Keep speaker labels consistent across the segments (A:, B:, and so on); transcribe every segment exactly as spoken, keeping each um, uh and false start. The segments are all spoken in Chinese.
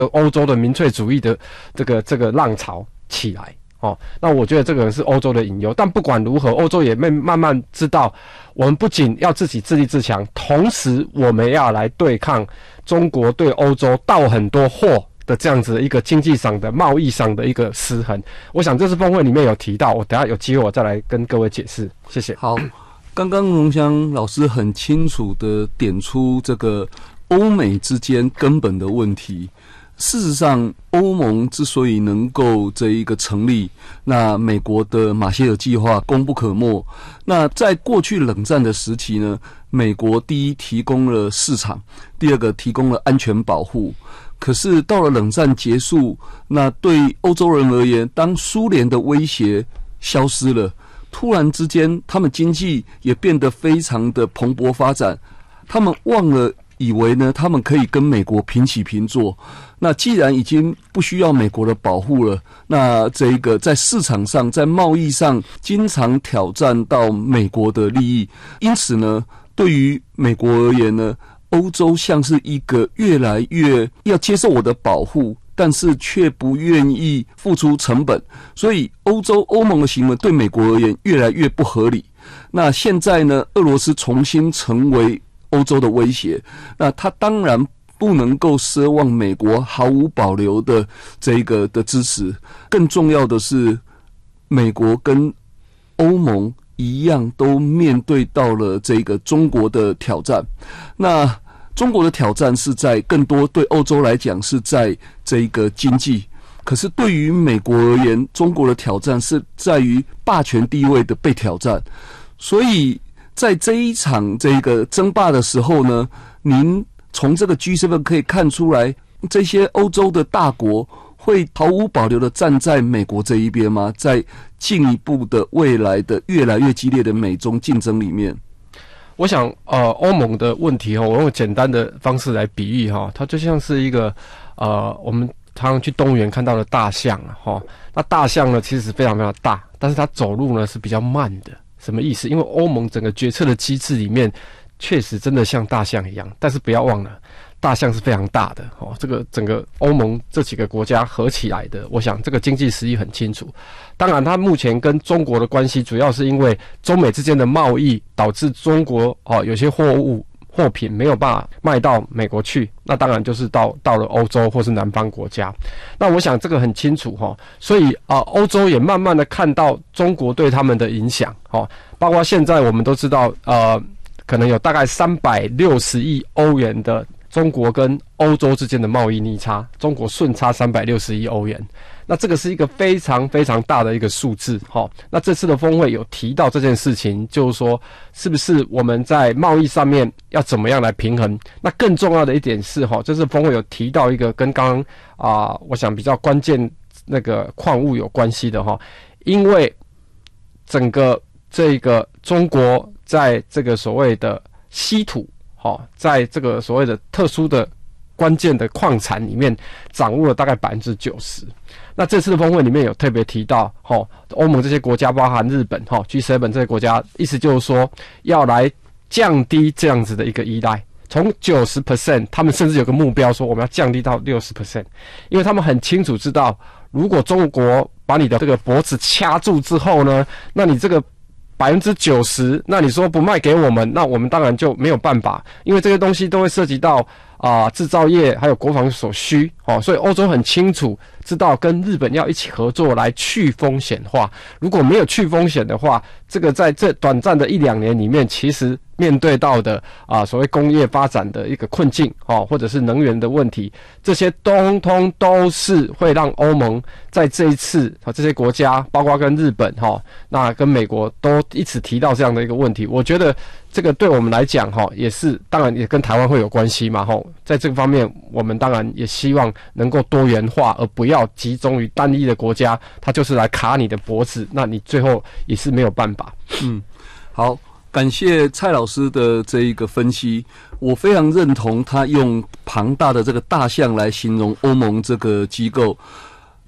A: 欧洲的民粹主义的这个这个浪潮起来。哦，那我觉得这个是欧洲的隐忧，但不管如何，欧洲也慢慢慢知道，我们不仅要自己自立自强，同时我们要来对抗中国对欧洲倒很多货的这样子的一个经济上的贸易上的一个失衡。我想这次峰会里面有提到，我等一下有机会我再来跟各位解释。谢谢。
B: 好，刚刚荣祥老师很清楚的点出这个欧美之间根本的问题。事实上，欧盟之所以能够这一个成立，那美国的马歇尔计划功不可没。那在过去冷战的时期呢，美国第一提供了市场，第二个提供了安全保护。可是到了冷战结束，那对欧洲人而言，当苏联的威胁消失了，突然之间他们经济也变得非常的蓬勃发展，他们忘了以为呢，他们可以跟美国平起平坐。那既然已经不需要美国的保护了，那这个在市场上、在贸易上经常挑战到美国的利益。因此呢，对于美国而言呢，欧洲像是一个越来越要接受我的保护，但是却不愿意付出成本。所以欧洲欧盟的行为对美国而言越来越不合理。那现在呢，俄罗斯重新成为欧洲的威胁，那他当然不能够奢望美国毫无保留的这个的支持。更重要的是，美国跟欧盟一样都面对到了这个中国的挑战。那中国的挑战是在更多对欧洲来讲是在这个经济，可是对于美国而言，中国的挑战是在于霸权地位的被挑战。所以在这一场这个争霸的时候呢，您从这个 G 七 可以看出来，这些欧洲的大国会毫无保留的站在美国这一边吗？在进一步的未来的越来越激烈的美中竞争里面，
A: 我想，呃，欧盟的问题哈，我用简单的方式来比喻哈，它就像是一个呃，我们常常去动物园看到的大象啊，哈，那大象呢其实非常非常大，但是它走路呢是比较慢的。什么意思？因为欧盟整个决策的机制里面，确实真的像大象一样，但是不要忘了，大象是非常大的哦。这个整个欧盟这几个国家合起来的，我想这个经济实力很清楚。当然，它目前跟中国的关系，主要是因为中美之间的贸易导致中国哦有些货物货品没有办法卖到美国去，那当然就是到到了欧洲或是南方国家。那我想这个很清楚哈，所以啊，欧洲也慢慢的看到中国对他们的影响哦，包括现在我们都知道，呃，可能有大概三百六十亿欧元的中国跟欧洲之间的贸易逆差，中国顺差三百六十亿欧元。那这个是一个非常非常大的一个数字，齁。那这次的峰会有提到这件事情，就是说，是不是我们在贸易上面要怎么样来平衡？那更重要的一点是，齁，这次峰会有提到一个跟刚刚啊，我想比较关键那个矿物有关系的，齁，因为整个这个中国在这个所谓的稀土，齁，在这个所谓的特殊的关键的矿产里面掌握了大概 百分之九十。 那这次的峰会里面有特别提到，齁，欧盟这些国家包含日本，齁 G 七 这些国家，意思就是说要来降低这样子的一个依赖，从 百分之九十， 他们甚至有个目标说我们要降低到 百分之六十， 因为他们很清楚知道，如果中国把你的这个脖子掐住之后呢，那你这个百分之九十，那你说不卖给我们，那我们当然就没有办法，因为这些东西都会涉及到啊制造业还有国防所需，哦，所以欧洲很清楚知道跟日本要一起合作来去风险化。如果没有去风险的话，这个在这短暂的一两年里面，其实面对到的啊所谓工业发展的一个困境，哦，或者是能源的问题，这些通通都是会让欧盟在这一次啊这些国家，包括跟日本哈，那跟美国都一直提到这样的一个问题。我觉得这个对我们来讲哈，也是当然也跟台湾会有关系嘛哈。在这个方面，我们当然也希望能够多元化，而不要集中于单一的国家，它就是来卡你的脖子，那你最后也是没有办法。
B: 嗯，好。感谢蔡老师的这一个分析，我非常认同他用庞大的这个大象来形容欧盟这个机构。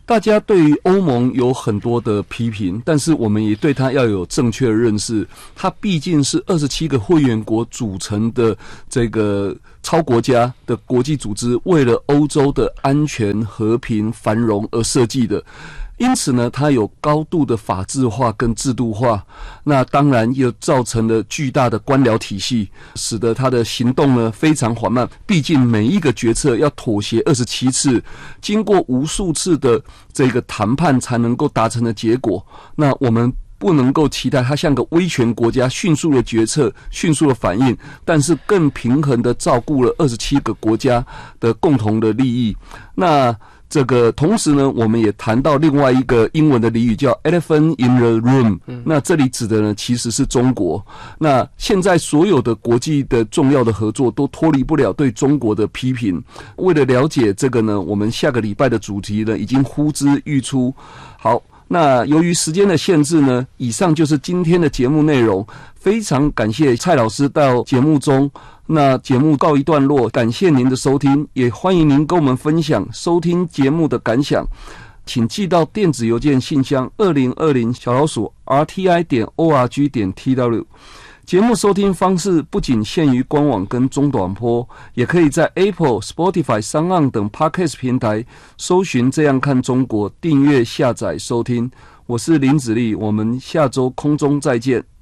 B: 大家对于欧盟有很多的批评，但是我们也对它要有正确的认识。它毕竟是二十七个会员国组成的这个超国家的国际组织，为了欧洲的安全、和平、繁荣而设计的。因此呢，它有高度的法治化跟制度化，那当然又造成了巨大的官僚体系，使得它的行动呢非常缓慢。毕竟每一个决策要妥协二十七次，经过无数次的这个谈判才能够达成的结果。那我们不能够期待它像个威权国家迅速的决策、迅速的反应，但是更平衡的照顾了二十七个国家的共同的利益。那这个同时呢，我们也谈到另外一个英文的俚语叫 elephant in the room， 那这里指的呢其实是中国。那现在所有的国际的重要的合作都脱离不了对中国的批评。为了了解这个呢，我们下个礼拜的主题呢已经呼之欲出。好，那由于时间的限制呢，以上就是今天的节目内容。非常感谢蔡老师到节目中，那节目告一段落，感谢您的收听，也欢迎您跟我们分享收听节目的感想，请寄到电子邮件信箱二零二零小老鼠 R T I 点 O R G 点 T W。节目收听方式不仅限于官网跟中短波，也可以在 Apple、Spotify、SoundOn 等 Podcast 平台搜寻这样看中国，订阅下载收听。我是林子立，我们下周空中再见。